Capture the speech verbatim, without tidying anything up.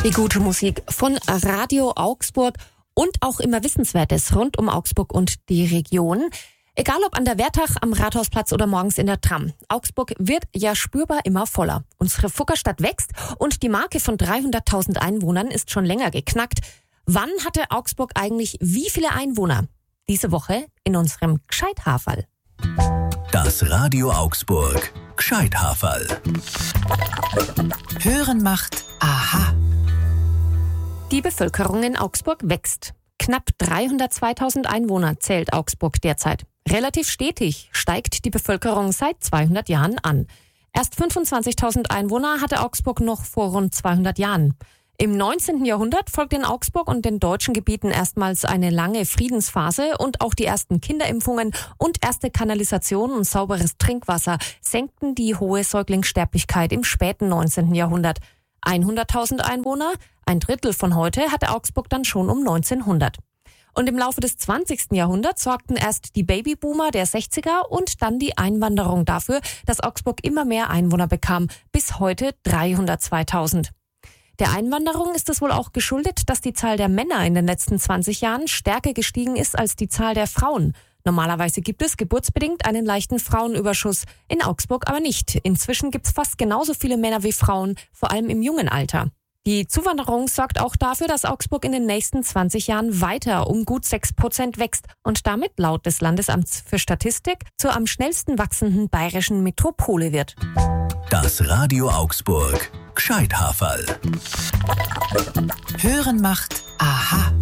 Die gute Musik von Radio Augsburg und auch immer Wissenswertes rund um Augsburg und die Region. Egal ob an der Wertach, am Rathausplatz oder morgens in der Tram. Augsburg wird ja spürbar immer voller. Unsere Fuggerstadt wächst und die Marke von dreihunderttausend Einwohnern ist schon länger geknackt. Wann hatte Augsburg eigentlich wie viele Einwohner? Diese Woche in unserem Gscheithaferl. Das Radio Augsburg Gscheithaferl. Hören macht Aha. Die Bevölkerung in Augsburg wächst. Knapp dreihundertzweitausend Einwohner zählt Augsburg derzeit. Relativ stetig steigt die Bevölkerung seit zweihundert Jahren an. Erst fünfundzwanzigtausend Einwohner hatte Augsburg noch vor rund zweihundert Jahren. Im neunzehnten Jahrhundert folgte in Augsburg und den deutschen Gebieten erstmals eine lange Friedensphase und auch die ersten Kinderimpfungen und erste Kanalisation und sauberes Trinkwasser senkten die hohe Säuglingssterblichkeit im späten neunzehnten Jahrhundert. hunderttausend Einwohner, ein Drittel von heute, hatte Augsburg dann schon um neunzehnhundert. Und im Laufe des zwanzigsten Jahrhunderts sorgten erst die Babyboomer der sechziger und dann die Einwanderung dafür, dass Augsburg immer mehr Einwohner bekam, bis heute dreihundertzweitausend. Der Einwanderung ist es wohl auch geschuldet, dass die Zahl der Männer in den letzten zwanzig Jahren stärker gestiegen ist als die Zahl der Frauen. Normalerweise gibt es geburtsbedingt einen leichten Frauenüberschuss, in Augsburg aber nicht. Inzwischen gibt es fast genauso viele Männer wie Frauen, vor allem im jungen Alter. Die Zuwanderung sorgt auch dafür, dass Augsburg in den nächsten zwanzig Jahren weiter um gut sechs Prozent wächst und damit laut des Landesamts für Statistik zur am schnellsten wachsenden bayerischen Metropole wird. Das Radio Augsburg Gscheithaferl. Hören macht Aha.